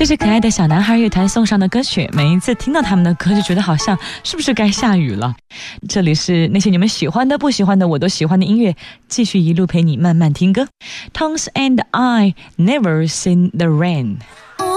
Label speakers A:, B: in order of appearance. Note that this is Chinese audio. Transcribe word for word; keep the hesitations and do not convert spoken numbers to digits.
A: 这是可爱的小男孩乐团送上的歌曲，每一次听到他们的歌就觉得好像是不是该下雨了。这里是那些你们喜欢的不喜欢的我都喜欢的音乐，继续一路陪你慢慢听歌。 Tones and I Never Seen the Rain。